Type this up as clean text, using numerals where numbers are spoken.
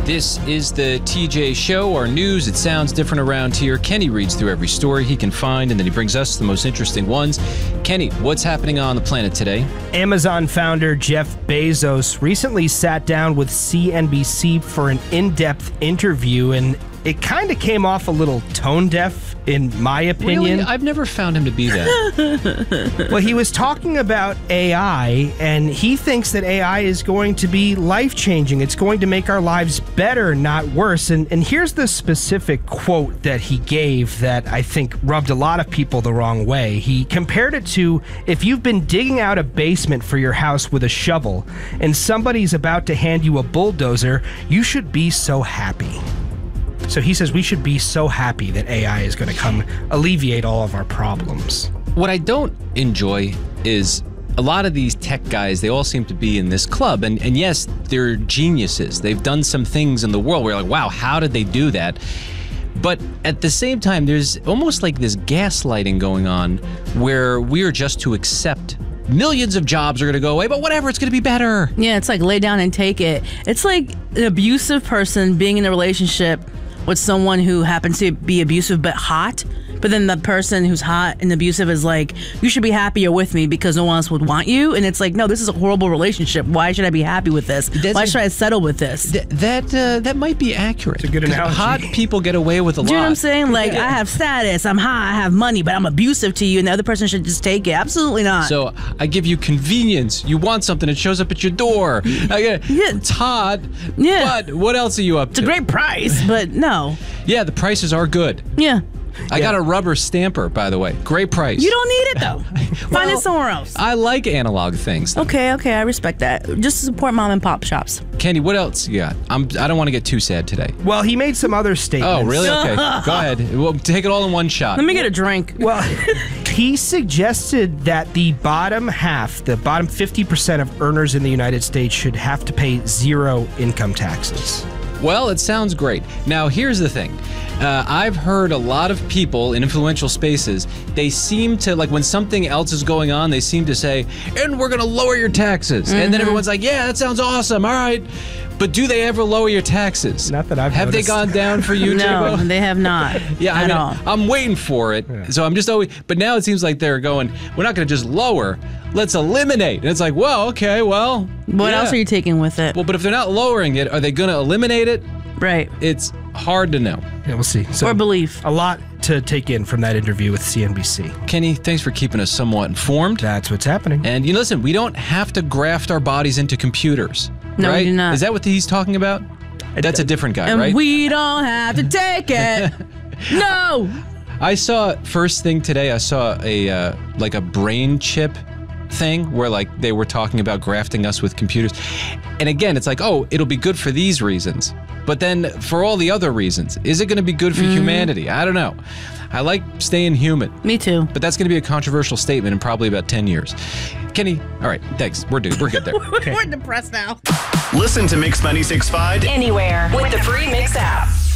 This is the TJ Show, our news. It sounds different around here. Kenny reads through every story he can find, and then he brings us the most interesting ones. Kenny, what's happening on the planet today? Amazon founder Jeff Bezos recently sat down with CNBC for an in-depth interview, and it kind of came off a little tone-deaf, in my opinion. Really? I've never found him to be that. Well, he was talking about AI, and he thinks that AI is going to be life-changing. It's going to make our lives better, not worse. And here's the specific quote that he gave that I think rubbed a lot of people the wrong way. He compared it to if you've been digging out a basement for your house with a shovel, and somebody's about to hand you a bulldozer, you should be so happy. So he says we should be so happy that AI is going to come alleviate all of our problems. What I don't enjoy is a lot of these tech guys, they all seem to be in this club. And yes, they're geniuses. They've done some things in the world where you're like, wow, how did they do that? But at the same time, there's almost like this gaslighting going on where we are just to accept millions of jobs are going to go away, but whatever, it's going to be better. Yeah, it's like lay down and take it. It's like an abusive person being in a relationship with someone who happens to be abusive but hot, but then the person who's hot and abusive is like, you should be happier with me because no one else would want you. And it's like, no, this is a horrible relationship. Why should I be happy with this? Why should I settle with this? That might be accurate. It's a good analogy. Hot people get away with a lot. Do you know what I'm saying? Like, I have status, I'm hot, I have money, but I'm abusive to you, and the other person should just take it. Absolutely not. So I give you convenience. You want something, it shows up at your door. It's hot. Yeah. But what else are you up to? It's a great price, but no. Yeah, the prices are good. Yeah. I got a rubber stamper, by the way. Great price. You don't need it, though. Find it somewhere else. I like analog things. Okay, I respect that. Just to support mom and pop shops. Kenny, what else you got? I don't want to get too sad today. Well, he made some other statements. Oh, really? Okay, go ahead. We'll take it all in one shot. Let me get a drink. Well, he suggested that the bottom 50% of earners in the United States should have to pay zero income taxes. Well, it sounds great. Now, here's the thing. I've heard a lot of people in influential spaces, they seem to, like when something else is going on, they seem to say, and we're going to lower your taxes. And then everyone's like, yeah, that sounds awesome. All right. But do they ever lower your taxes? Not that I've Have noticed. they gone down for you, No, Jago? they have not. Yeah, at all. I'm waiting for it. Yeah. So I'm just always, but now it seems like they're going, we're not going to just lower, let's eliminate. And it's like, well, okay, well. What else are you taking with it? Well, but if they're not lowering it, are they going to eliminate it? Right. It's hard to know. Yeah, we'll see. So, or belief. A lot to take in from that interview with CNBC. Kenny, thanks for keeping us somewhat informed. That's what's happening. And listen, we don't have to graft our bodies into computers. No, right? we do not. Is that what he's talking about? That's a different guy, and right? We don't have to take it. No. I saw first thing today. I saw a like a brain chip thing where like they were talking about grafting us with computers. And again, it's like, oh, it'll be good for these reasons. But then for all the other reasons, is it going to be good for humanity? I don't know. I like staying human. Me too. But that's going to be a controversial statement in probably about 10 years. Kenny, all right, thanks. We're good there. We're depressed now. Listen to Mix 96.5 anywhere with the free Mix app.